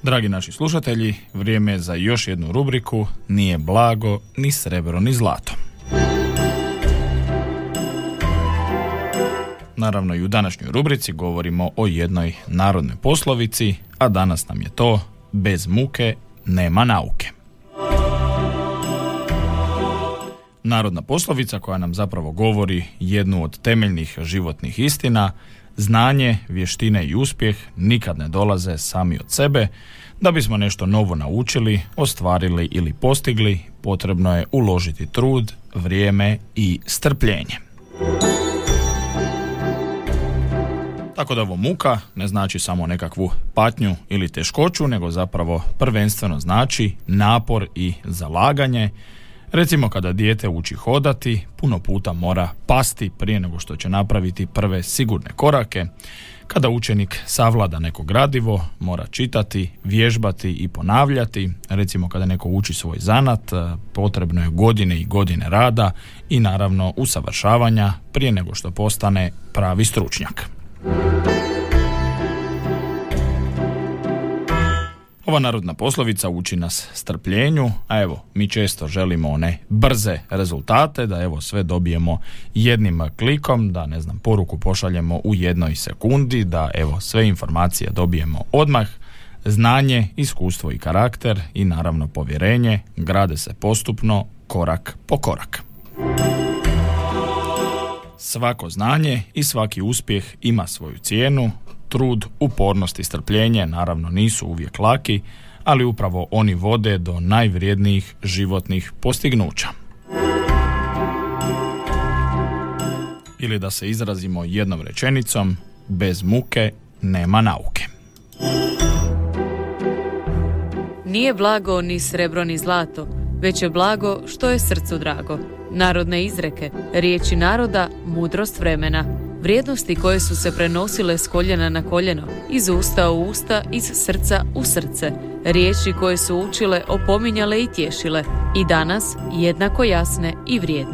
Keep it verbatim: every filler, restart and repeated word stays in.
Dragi naši slušatelji, vrijeme je za još jednu rubriku Nije blago ni srebro ni zlato. Naravno i u današnjoj rubrici govorimo o jednoj narodnoj poslovici, a danas nam je to bez muke nema nauke. Narodna poslovica koja nam zapravo govori jednu od temeljnih životnih istina: znanje, vještine i uspjeh nikad ne dolaze sami od sebe. Da bismo nešto novo naučili, ostvarili ili postigli, potrebno je uložiti trud, vrijeme i strpljenje. Tako da ovo muka ne znači samo nekakvu patnju ili teškoću, nego zapravo prvenstveno znači napor i zalaganje. Recimo kada dijete uči hodati, puno puta mora pasti prije nego što će napraviti prve sigurne korake. Kada učenik savlada neko gradivo, mora čitati, vježbati i ponavljati. Recimo kada neko uči svoj zanat, potrebno je godine i godine rada i naravno usavršavanja prije nego što postane pravi stručnjak. Ova narodna poslovica uči nas strpljenju, a evo, mi često želimo one brze rezultate, da evo sve dobijemo jednim klikom, da ne znam, poruku pošaljemo u jednoj sekundi, da evo sve informacije dobijemo odmah. Znanje, iskustvo i karakter i naravno povjerenje grade se postupno, korak po korak. Svako znanje i svaki uspjeh ima svoju cijenu. Trud, upornost i strpljenje naravno nisu uvijek laki, ali upravo oni vode do najvrijednijih životnih postignuća. Ili da se izrazimo jednom rečenicom, bez muke nema nauke. Nije blago ni srebro ni zlato, već je blago što je srcu drago. Narodne izreke, riječi naroda, mudrost vremena. Vrijednosti koje su se prenosile s koljena na koljeno, iz usta u usta, iz srca u srce. Riječi koje su učile, opominjale i tješile. I danas jednako jasne i vrijedne.